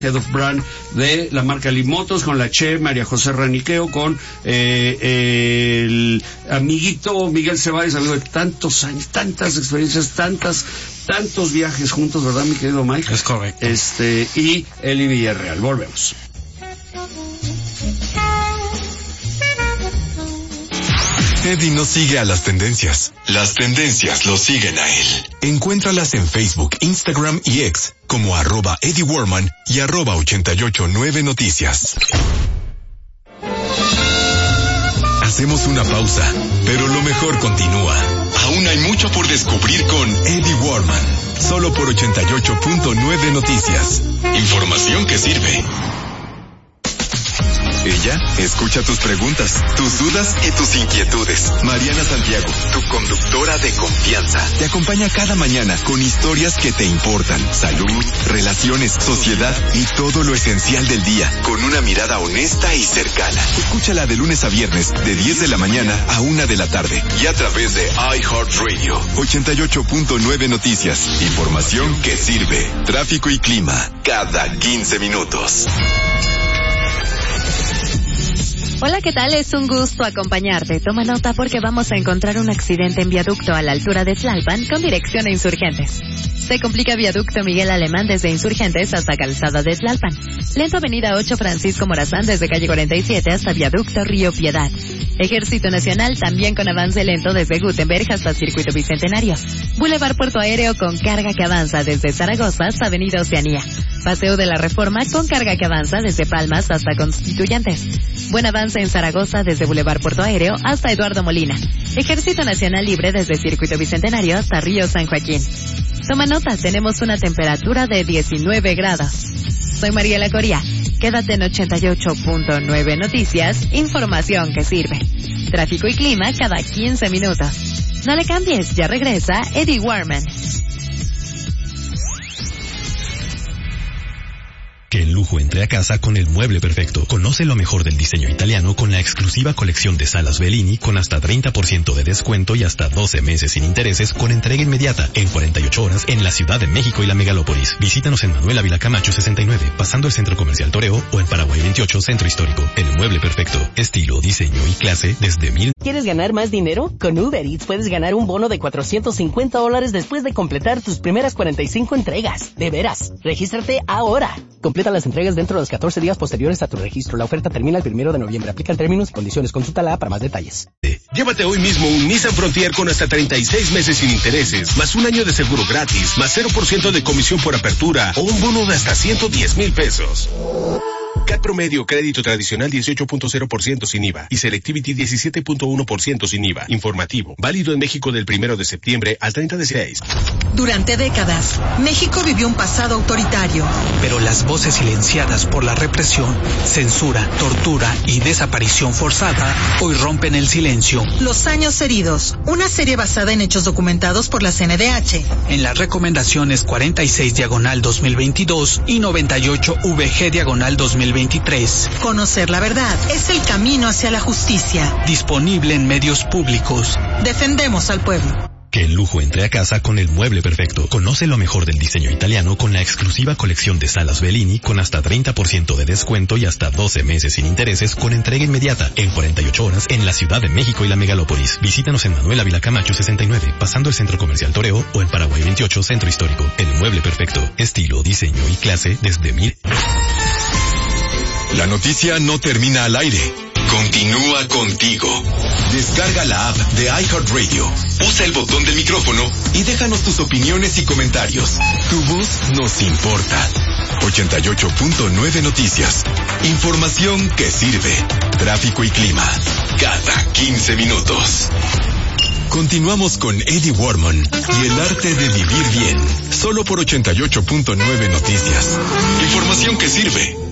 Head of Brand de la marca Limotos, con la chef María José Raniqueo, con el amiguito Miguel Ceballos, amigo de tantos años, tantas experiencias, tantos viajes juntos, ¿verdad, mi querido Mike? Es correcto. Y Eli Villarreal. Volvemos. Eddie no sigue a las tendencias lo siguen a él. Encuéntralas en Facebook, Instagram y X como @Eddie Warman y @889noticias. Hacemos una pausa, pero lo mejor continúa. Aún hay mucho por descubrir con Eddie Warman, solo por 88.9 Noticias. Información que sirve. Ella escucha tus preguntas, tus dudas y tus inquietudes. Mariana Santiago, tu conductora de confianza, te acompaña cada mañana con historias que te importan. Salud, relaciones, sociedad y todo lo esencial del día, con una mirada honesta y cercana. Escúchala de lunes a viernes, de 10 de la mañana a 1 de la tarde. Y a través de iHeartRadio, 88.9 Noticias. Información que sirve. Tráfico y clima, cada 15 minutos. Hola, ¿qué tal? Es un gusto acompañarte. Toma nota porque vamos a encontrar un accidente en viaducto a la altura de Tlalpan con dirección a Insurgentes. Se complica viaducto Miguel Alemán desde Insurgentes hasta Calzada de Tlalpan. Lento avenida 8 Francisco Morazán desde calle 47 hasta viaducto Río Piedad. Ejército Nacional también con avance lento desde Gutenberg hasta Circuito Bicentenario. Boulevard Puerto Aéreo con carga que avanza desde Zaragoza hasta Avenida Oceanía. Paseo de la Reforma con carga que avanza desde Palmas hasta Constituyentes. Buen avance en Zaragoza desde Boulevard Puerto Aéreo hasta Eduardo Molina. Ejército Nacional libre desde Circuito Bicentenario hasta Río San Joaquín. Toma nota, tenemos una temperatura de 19 grados. Soy Mariela Coria. Quédate en 88.9 Noticias, información que sirve. Tráfico y clima cada 15 minutos. No le cambies, ya regresa Eddie Warman. Que el lujo entre a casa con el mueble perfecto. Conoce lo mejor del diseño italiano con la exclusiva colección de salas Bellini con hasta 30% de descuento y hasta 12 meses sin intereses con entrega inmediata en 48 horas en la Ciudad de México y la Megalópolis. Visítanos en Manuel Ávila Camacho 69, pasando el Centro Comercial Toreo, o en Paraguay 28, Centro Histórico. El mueble perfecto. Estilo, diseño y clase desde 1000. ¿Quieres ganar más dinero? Con Uber Eats puedes ganar un bono de $450 después de completar tus primeras 45 entregas. De veras, regístrate ahora. Completa las entregas dentro de los 14 días posteriores a tu registro. La oferta termina el 1 de noviembre. Aplican términos y condiciones. Consúltala para más detalles. Llévate hoy mismo un Nissan Frontier con hasta 36 meses sin intereses, más un año de seguro gratis, más 0% de comisión por apertura o un bono de hasta 110,000 pesos. CAT promedio, crédito tradicional 18.0% sin IVA y Selectivity 17.1% sin IVA. Informativo, válido en México del 1 de septiembre al 30 de 6. Durante décadas, México vivió un pasado autoritario. Pero las voces silenciadas por la represión, censura, tortura y desaparición forzada hoy rompen el silencio. Los años heridos, una serie basada en hechos documentados por la CNDH. En las recomendaciones 46/2022 y 98/VG/2023. Conocer la verdad es el camino hacia la justicia. Disponible en medios públicos. Defendemos al pueblo. Que el lujo entre a casa con el mueble perfecto. Conoce lo mejor del diseño italiano con la exclusiva colección de salas Bellini con hasta 30% de descuento y hasta 12 meses sin intereses con entrega inmediata en 48 horas en la Ciudad de México y la Megalópolis. Visítanos en Manuel Ávila Camacho 69, pasando el Centro Comercial Toreo, o en Paraguay 28, Centro Histórico. El mueble perfecto. Estilo, diseño y clase desde 1000. La noticia no termina al aire. Continúa contigo. Descarga la app de iHeartRadio. Usa el botón del micrófono y déjanos tus opiniones y comentarios. Tu voz nos importa. 88.9 Noticias. Información que sirve. Tráfico y clima. Cada 15 minutos. Continuamos con Eddie Warman y el arte de vivir bien. Solo por 88.9 Noticias. Información que sirve.